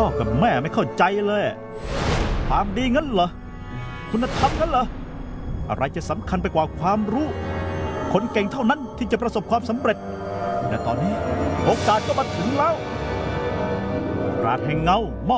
พ่อกับแม่ไม่เข้าใจเลยความดีงั้นเหรอคุณธรรมงั้นเหรออะไรจะสำคัญไปกว่าความรู้คนเก่งเท่านั้นที่จะประสบความสำเร็จและตอนนี้โอกาสก็มาถึงแล้วราชแห่งเงาม